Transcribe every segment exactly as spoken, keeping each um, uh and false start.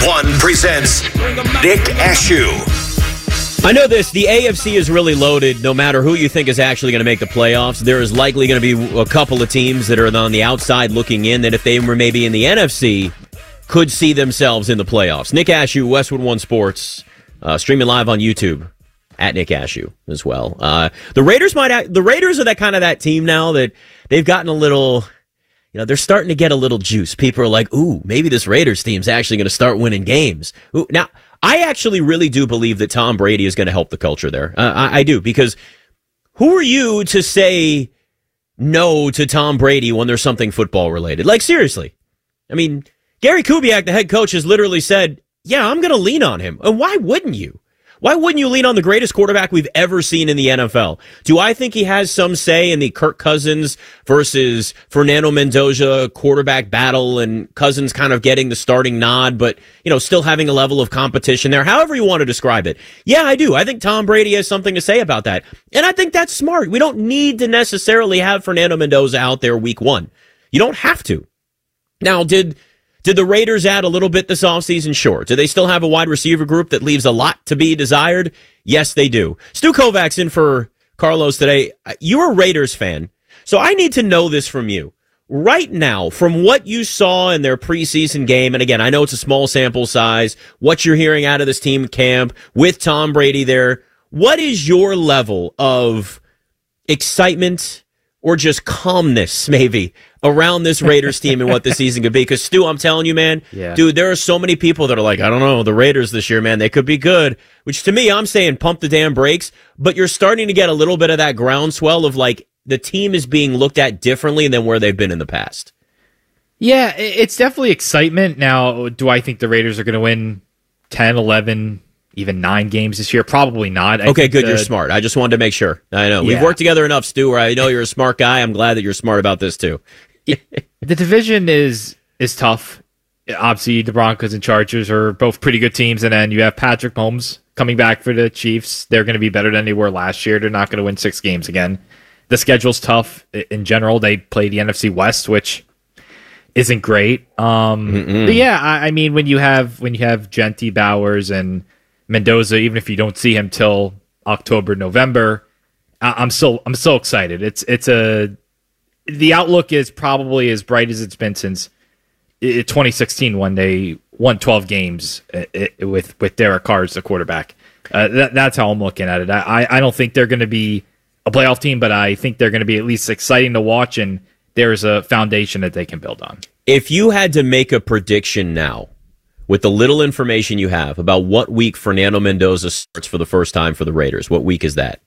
One presents Nick Ashew. I know this, the A F C is really loaded no matter who you think is actually going to make the playoffs. There is likely going to be a couple of teams that are on the outside looking in that if they were maybe in the N F C could see themselves in the playoffs. Nick Ashew, Westwood One Sports, uh, streaming live on YouTube at Nick Ashew as well. Uh, the Raiders might act, the Raiders are that kind of that team now that they've gotten a little, you know, they're starting to get a little juice. People are like, ooh, maybe this Raiders team's actually going to start winning games. Ooh, now, I actually really do believe that Tom Brady is going to help the culture there. Uh, I, I do, because who are you to say no to Tom Brady when there's something football related? Like, seriously. I mean, Gary Kubiak, the head coach, has literally said, yeah, I'm going to lean on him. And why wouldn't you? Why wouldn't you lean on the greatest quarterback we've ever seen in the N F L? Do I think he has some say in the Kirk Cousins versus Fernando Mendoza quarterback battle and Cousins kind of getting the starting nod, but, you know, still having a level of competition there? However you want to describe it. Yeah, I do. I think Tom Brady has something to say about that. And I think that's smart. We don't need to necessarily have Fernando Mendoza out there week one. You don't have to. Now, did... Did the Raiders add a little bit this offseason? Sure. Do they still have a wide receiver group that leaves a lot to be desired? Yes, they do. Stu Kovacs in for Carlos today. You're a Raiders fan, so I need to know this from you. Right now, from what you saw in their preseason game, and again, I know it's a small sample size, what you're hearing out of this team camp with Tom Brady there, what is your level of excitement or just calmness, maybe, around this Raiders team and what the season could be? Because, Stu, I'm telling you, man, yeah. dude, there are so many people that are like, I don't know, the Raiders this year, man, they could be good. Which, to me, I'm saying pump the damn brakes. But you're starting to get a little bit of that groundswell of, like, the team is being looked at differently than where they've been in the past. Yeah, it's definitely excitement. Now, do I think the Raiders are going to win ten, eleven, even nine games this year? Probably not. I okay, good. The, you're smart. I just wanted to make sure. I know. Yeah. We've worked together enough, Stu, where I know you're a smart guy. I'm glad that you're smart about this, too. The division is is tough. Obviously, the Broncos and Chargers are both pretty good teams, and then you have Patrick Mahomes coming back for the Chiefs. They're going to be better than they were last year. They're not going to win six games again. The schedule's tough in general. They play the N F C West, which isn't great. Um, but yeah, I, I mean, when you have when you have Genty, Bowers, and Mendoza, even if you don't see him till October, November, I, I'm still I'm so excited. It's it's a the outlook is probably as bright as it's been since twenty sixteen when they won twelve games with with Derek Carr as the quarterback. Uh, that, that's how I'm looking at it. I, I don't think they're going to be a playoff team, but I think they're going to be at least exciting to watch, and there's a foundation that they can build on. If you had to make a prediction now, with the little information you have about what week Fernando Mendoza starts for the first time for the Raiders, what week is that?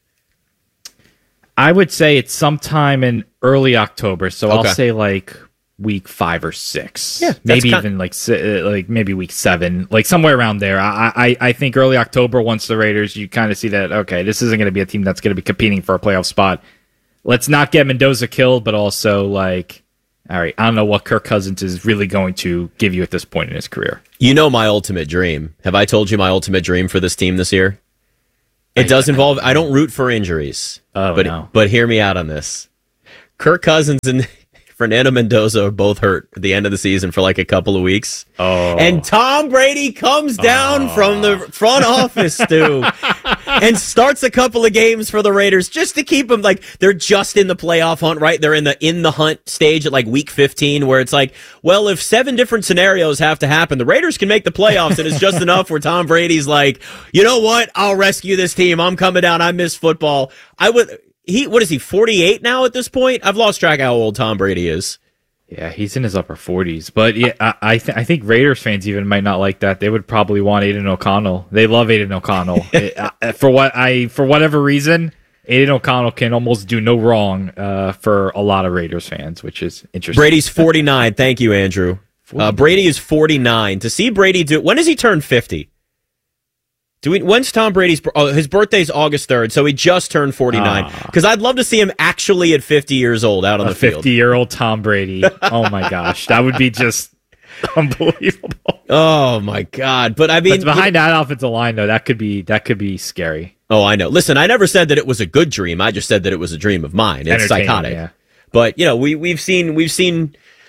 I would say it's sometime in early October, so okay. I'll say like week five or six. Yeah, maybe kind- even like like maybe week seven, like somewhere around there. I I, I think early October, once the Raiders, you kind of see that, okay, this isn't going to be a team that's going to be competing for a playoff spot. Let's not get Mendoza killed, but also like, all right, I don't know what Kirk Cousins is really going to give you at this point in his career. You know my ultimate dream. Have I told you my ultimate dream for this team this year? It does involve, I don't root for injuries, oh, but no. but hear me out on this. Kirk Cousins and Fernando Mendoza are both hurt at the end of the season for like a couple of weeks. Oh. And Tom Brady comes down oh. from the front office, Stu, and starts a couple of games for the Raiders just to keep them, like, they're just in the playoff hunt, right? They're in the in the hunt stage at like week fifteen, where it's like, well, if seven different scenarios have to happen, the Raiders can make the playoffs, and it's just enough where Tom Brady's like, you know what? I'll rescue this team. I'm coming down. I miss football. I would... He what is he, forty-eight now at this point? I've lost track of how old Tom Brady is. Yeah, he's in his upper forties. But yeah, I I, th- I think Raiders fans even might not like that. They would probably want Aiden O'Connell. They love Aiden O'Connell. it, uh, for what I for whatever reason, Aiden O'Connell can almost do no wrong uh, for a lot of Raiders fans, which is interesting. Brady's forty-nine. Thank you, Andrew. Uh, Brady is forty-nine. To see Brady do, when does he turn fifty? Do we, when's Tom Brady's... Oh, his birthday's August third, so he just turned forty-nine. Because ah. I'd love to see him actually at fifty years old out on a the field. fifty-year-old Tom Brady. Oh, my gosh. That would be just unbelievable. Oh, my God. But, I mean... But behind that offensive line, though, that could be that could be scary. Oh, I know. Listen, I never said that it was a good dream. I just said that it was a dream of mine. It's psychotic. Yeah. But, you know, we, we've seen... we've seen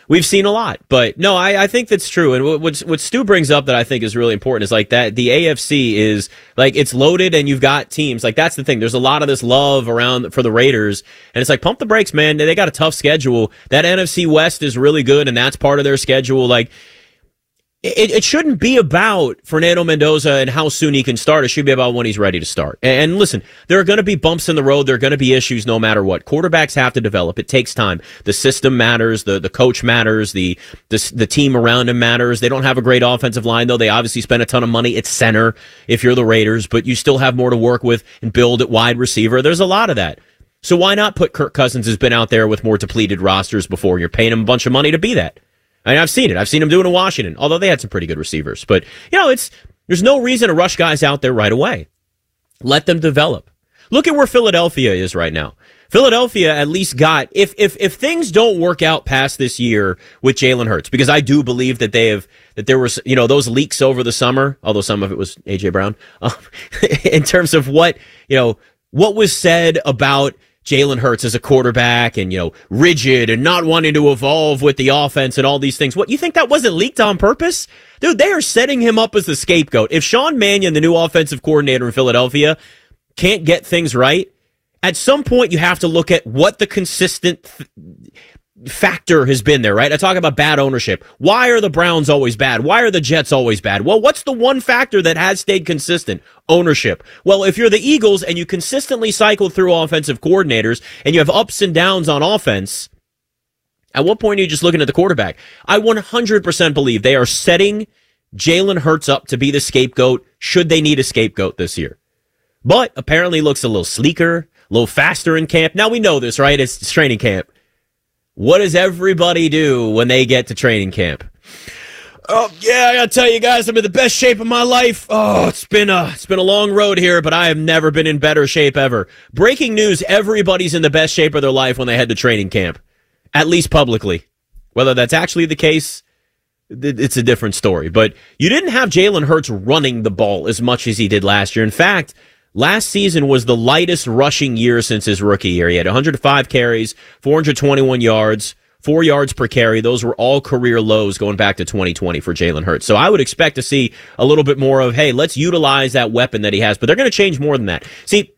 We've seen a lot, but no, I, I think that's true. And what what Stu brings up that I think is really important is like that the A F C is like it's loaded, and you've got teams like that's the thing. There's a lot of this love around for the Raiders, and it's like pump the brakes, man. They got a tough schedule. That N F C West is really good, and that's part of their schedule. Like. It, it shouldn't be about Fernando Mendoza and how soon he can start. It should be about when he's ready to start. And, and listen, there are going to be bumps in the road. There are going to be issues no matter what. Quarterbacks have to develop. It takes time. The system matters. The the coach matters. The, the the team around him matters. They don't have a great offensive line, though. They obviously spend a ton of money at center if you're the Raiders, but you still have more to work with and build at wide receiver. There's a lot of that. So why not put Kirk Cousins, who's been out there with more depleted rosters before? You're paying him a bunch of money to be that. I mean, I've seen it. I've seen him do it in Washington, although they had some pretty good receivers. But, you know, it's there's no reason to rush guys out there right away. Let them develop. Look at where Philadelphia is right now. Philadelphia at least got, if if if things don't work out past this year with Jalen Hurts, because I do believe that they have, that there was, you know, those leaks over the summer, although some of it was A J Brown, uh, in terms of what, you know, what was said about Jalen Hurts as a quarterback and, you know, rigid and not wanting to evolve with the offense and all these things. What, you think that wasn't leaked on purpose? Dude, they are setting him up as the scapegoat. If Sean Mannion, the new offensive coordinator in Philadelphia, can't get things right, at some point you have to look at what the consistent th- factor has been there, right? I talk about bad ownership. Why are the Browns always bad? Why are the Jets always bad? Well, what's the one factor that has stayed consistent? Ownership. Well, if you're the Eagles and you consistently cycle through offensive coordinators and you have ups and downs on offense, at what point are you just looking at the quarterback? I one hundred percent believe they are setting Jalen Hurts up to be the scapegoat should they need a scapegoat this year. But apparently looks a little sleeker, a little faster in camp. Now we know this, right? It's, it's training camp. What does everybody do when they get to training camp? Oh, yeah, I gotta tell you guys, I'm in the best shape of my life. Oh, it's been a, it's been a long road here, but I have never been in better shape ever. Breaking news, everybody's in the best shape of their life when they head to training camp. At least publicly. Whether that's actually the case, it's a different story. But you didn't have Jalen Hurts running the ball as much as he did last year. In fact, last season was the lightest rushing year since his rookie year. He had one hundred five carries, four hundred twenty-one yards, four yards per carry. Those were all career lows going back to twenty twenty for Jalen Hurts. So I would expect to see a little bit more of, hey, let's utilize that weapon that he has. But they're going to change more than that. See,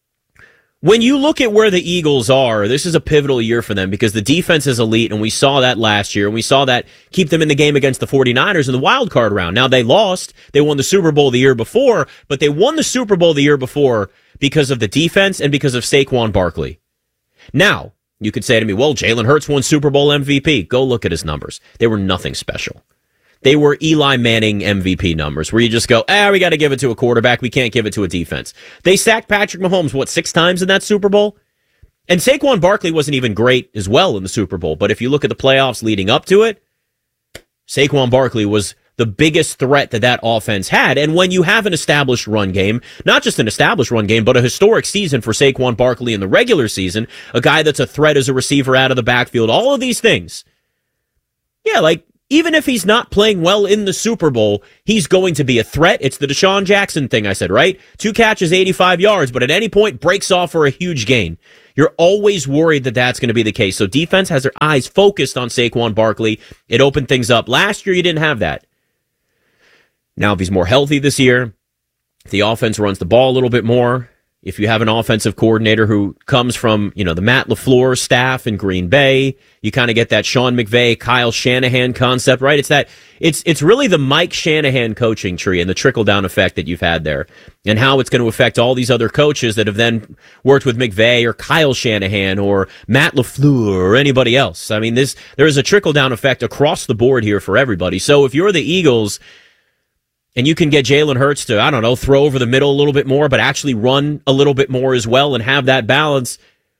when you look at where the Eagles are, this is a pivotal year for them because the defense is elite, and we saw that last year, and we saw that keep them in the game against the 49ers in the wild card round. Now, they lost. They won the Super Bowl the year before, but they won the Super Bowl the year before because of the defense and because of Saquon Barkley. Now, you could say to me, well, Jalen Hurts won Super Bowl M V P. Go look at his numbers. They were nothing special. They were Eli Manning M V P numbers where you just go, ah, we got to give it to a quarterback. We can't give it to a defense. They sacked Patrick Mahomes, what, six times in that Super Bowl? And Saquon Barkley wasn't even great as well in the Super Bowl. But if you look at the playoffs leading up to it, Saquon Barkley was the biggest threat that that offense had. And when you have an established run game, not just an established run game, but a historic season for Saquon Barkley in the regular season, a guy that's a threat as a receiver out of the backfield, all of these things. Yeah, like, even if he's not playing well in the Super Bowl, he's going to be a threat. It's the Deshaun Jackson thing I said, right? Two catches, eighty-five yards, but at any point breaks off for a huge gain. You're always worried that that's going to be the case. So defense has their eyes focused on Saquon Barkley. It opened things up. Last year, you didn't have that. Now, if he's more healthy this year, if the offense runs the ball a little bit more, if you have an offensive coordinator who comes from, you know, the Matt LaFleur staff in Green Bay, you kind of get that Sean McVay, Kyle Shanahan concept, right? It's that, it's it's really the Mike Shanahan coaching tree and the trickle-down effect that you've had there and how it's going to affect all these other coaches that have then worked with McVay or Kyle Shanahan or Matt LaFleur or anybody else. I mean, this there is a trickle-down effect across the board here for everybody. So if you're the Eagles and you can get Jalen Hurts to, I don't know, throw over the middle a little bit more, but actually run a little bit more as well and have that balance,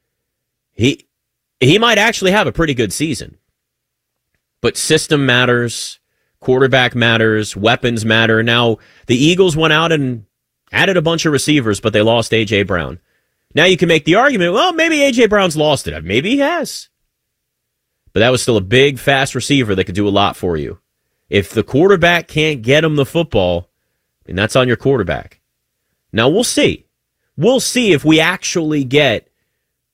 he he might actually have a pretty good season. But system matters, quarterback matters, weapons matter. Now, the Eagles went out and added a bunch of receivers, but they lost A J Brown. Now you can make the argument, well, maybe A J Brown's lost it. Maybe he has. But that was still a big, fast receiver that could do a lot for you. If the quarterback can't get him the football, then that's on your quarterback. Now, we'll see. We'll see if we actually get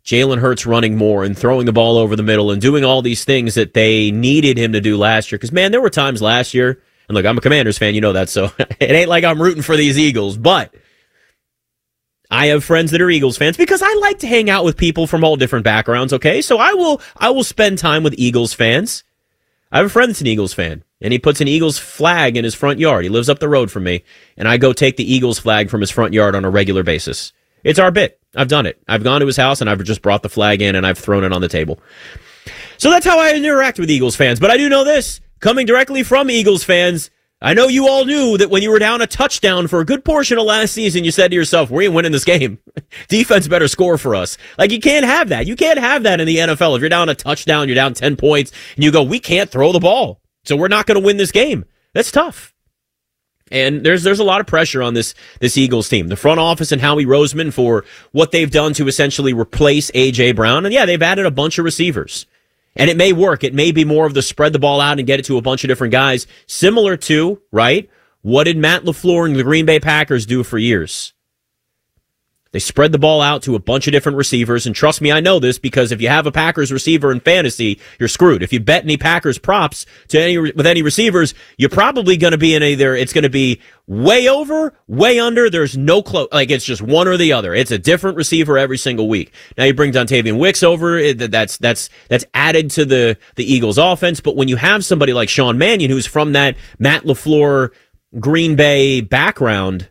Jalen Hurts running more and throwing the ball over the middle and doing all these things that they needed him to do last year. Because, man, there were times last year, and look, I'm a Commanders fan, you know that, so it ain't like I'm rooting for these Eagles, but I have friends that are Eagles fans because I like to hang out with people from all different backgrounds, okay? So I will I will spend time with Eagles fans. I have a friend that's an Eagles fan, and he puts an Eagles flag in his front yard. He lives up the road from me, and I go take the Eagles flag from his front yard on a regular basis. It's our bit. I've done it. I've gone to his house, and I've just brought the flag in, and I've thrown it on the table. So that's how I interact with Eagles fans. But I do know this, coming directly from Eagles fans, I know you all knew that when you were down a touchdown for a good portion of last season, you said to yourself, we ain't winning this game. Defense better score for us. Like, you can't have that. You can't have that in the N F L. If you're down a touchdown, you're down ten points, and you go, we can't throw the ball, so we're not going to win this game. That's tough. And there's there's a lot of pressure on this this Eagles team. The front office and Howie Roseman for what they've done to essentially replace A J. Brown. And yeah, they've added a bunch of receivers. And it may work. It may be more of the spread the ball out and get it to a bunch of different guys. Similar to, right, what did Matt LaFleur and the Green Bay Packers do for years? They spread the ball out to a bunch of different receivers, and trust me, I know this, because if you have a Packers receiver in fantasy, you're screwed. If you bet any Packers props to any with any receivers, you're probably going to be in either, it's going to be way over, way under, there's no close, like it's just one or the other. It's a different receiver every single week. Now you bring Dontavian Wicks over, that's that's that's added to the, the Eagles offense, but when you have somebody like Sean Mannion, who's from that Matt LaFleur Green Bay background,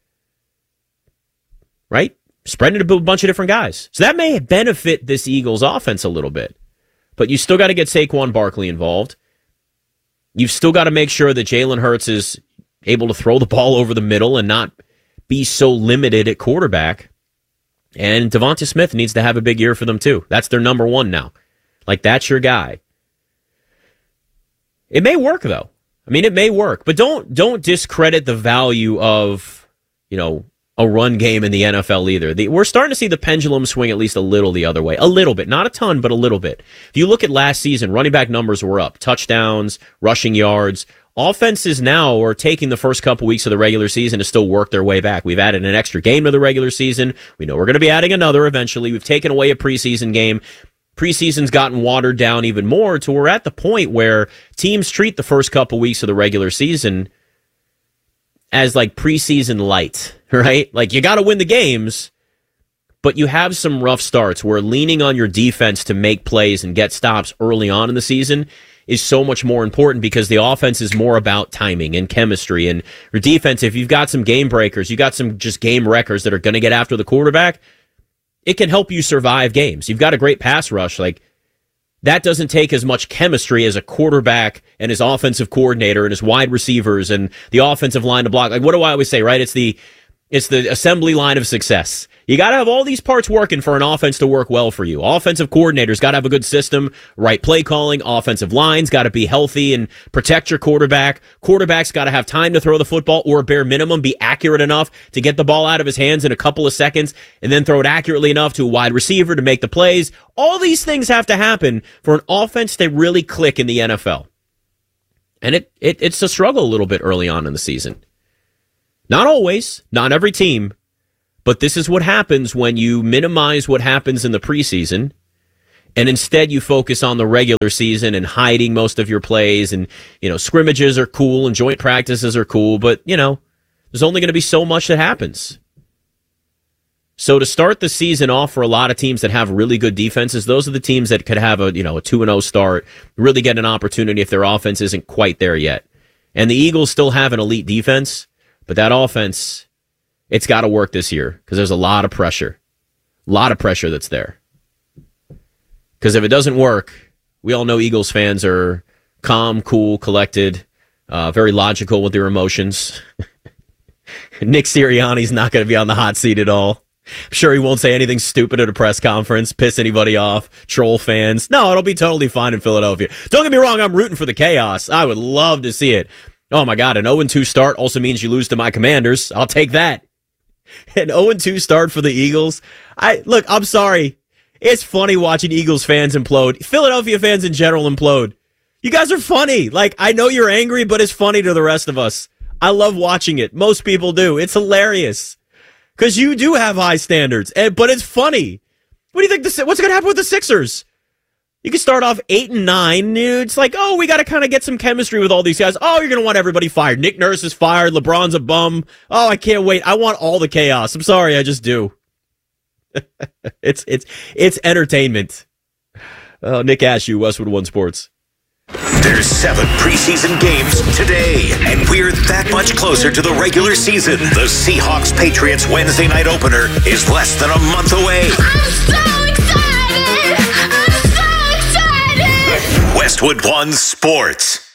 right? Spreading it to a bunch of different guys. So that may benefit this Eagles offense a little bit. But you still got to get Saquon Barkley involved. You've still got to make sure that Jalen Hurts is able to throw the ball over the middle and not be so limited at quarterback. And Devonta Smith needs to have a big year for them too. That's their number one now. Like, that's your guy. It may work, though. I mean, it may work. But don't don't discredit the value of, you know, a run game in the N F L either. The, we're starting to see the pendulum swing at least a little the other way. A little bit. Not a ton, but a little bit. If you look at last season, running back numbers were up. Touchdowns, rushing yards. Offenses now are taking the first couple weeks of the regular season to still work their way back. We've added an extra game to the regular season. We know we're going to be adding another eventually. We've taken away a preseason game. Preseason's gotten watered down even more to we're at the point where teams treat the first couple weeks of the regular season as like preseason light, right? Like, you got to win the games, but you have some rough starts where leaning on your defense to make plays and get stops early on in the season is so much more important, because the offense is more about timing and chemistry. And your defense, if you've got some game breakers, you got some just game wreckers that are going to get after the quarterback, it can help you survive games. You've got a great pass rush. Like, that doesn't take as much chemistry as a quarterback and his offensive coordinator and his wide receivers and the offensive line to block. Like, what do I always say, right? It's the it's the assembly line of success. You got to have all these parts working for an offense to work well for you. Offensive coordinators got to have a good system, right play calling. Offensive lines got to be healthy and protect your quarterback. Quarterback's got to have time to throw the football, or bare minimum be accurate enough to get the ball out of his hands in a couple of seconds and then throw it accurately enough to a wide receiver to make the plays. All these things have to happen for an offense to really click in the N F L. And it, it it's a struggle a little bit early on in the season. Not always, not every team, but this is what happens when you minimize what happens in the preseason and instead you focus on the regular season and hiding most of your plays. And, you know, scrimmages are cool and joint practices are cool, but, you know, there's only going to be so much that happens. So to start the season off for a lot of teams that have really good defenses, those are the teams that could have a, you know, a two and oh start, really get an opportunity if their offense isn't quite there yet. And the Eagles still have an elite defense, but that offense, it's got to work this year because there's a lot of pressure. A lot of pressure that's there. Because if it doesn't work, we all know Eagles fans are calm, cool, collected, uh, very logical with their emotions. Nick Sirianni's not going to be on the hot seat at all. I'm sure he won't say anything stupid at a press conference, piss anybody off, troll fans. No, it'll be totally fine in Philadelphia. Don't get me wrong, I'm rooting for the chaos. I would love to see it. Oh my God, an oh and two start also means you lose to my Commanders. I'll take that. An oh and two start for the Eagles. I look, I'm sorry. It's funny watching Eagles fans implode. Philadelphia fans in general implode. You guys are funny. Like, I know you're angry, but it's funny to the rest of us. I love watching it. Most people do. It's hilarious. Because you do have high standards, and, but it's funny. What do you think? The, what's going to happen with the Sixers? You can start off eight and nine. It's like, oh, we got to kind of get some chemistry with all these guys. Oh, you're going to want everybody fired. Nick Nurse is fired. LeBron's a bum. Oh, I can't wait. I want all the chaos. I'm sorry, I just do. it's it's it's entertainment. Oh, Nick Ashew, Westwood One Sports. There's seven preseason games today, and we're that much closer to the regular season. The Seahawks-Patriots Wednesday night opener is less than a month away. I'm so excited! I'm so excited! Westwood One Sports.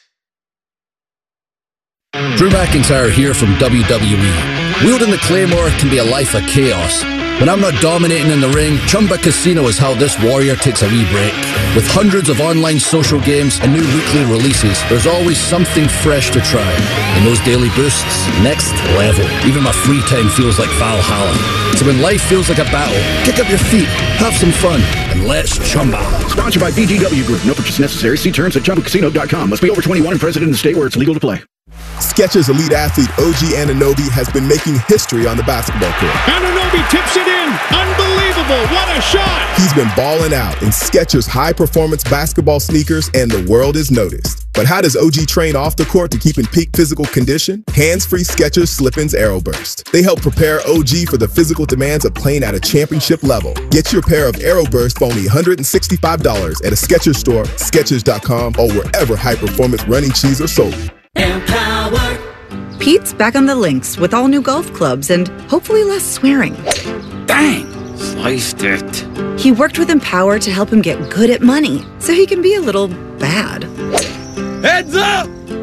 Drew McIntyre here from W W E. Wielding the Claymore can be a life of chaos. When I'm not dominating in the ring, Chumba Casino is how this warrior takes a wee break. With hundreds of online social games and new weekly releases, there's always something fresh to try. And those daily boosts, next level. Even my free time feels like Valhalla. So when life feels like a battle, kick up your feet, have some fun, and let's Chumba. Sponsored by B G W Group. No purchase necessary. See terms at Chumba Casino dot com. Must be over twenty-one and present in the state where it's legal to play. Skechers elite athlete O G Anunoby has been making history on the basketball court. Anunoby tips it in. Unbelievable. What a shot. He's been balling out in Skechers high-performance basketball sneakers, and the world is noticed. But how does O G train off the court to keep in peak physical condition? Hands-free Skechers Slip-ins Aeroburst. They help prepare O G for the physical demands of playing at a championship level. Get your pair of Aeroburst for only one hundred sixty-five dollars at a Skechers store, Skechers dot com, or wherever high-performance running shoes are sold. Empower. Pete's back on the links with all new golf clubs and hopefully less swearing. Dang, sliced it. He worked with Empower to help him get good at money so he can be a little bad. Heads up!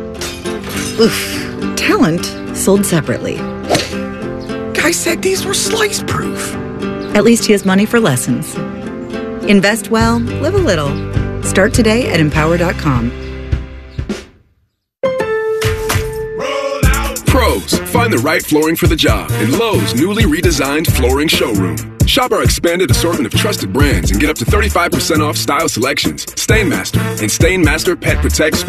Oof. Talent sold separately. Guy said these were slice proof. At least he has money for lessons. Invest well, live a little. Start today at empower dot com. Pros, find the right flooring for the job in Lowe's newly redesigned flooring showroom. Shop our expanded assortment of trusted brands and get up to thirty-five percent off style selections, Stainmaster, and Stainmaster Pet Protect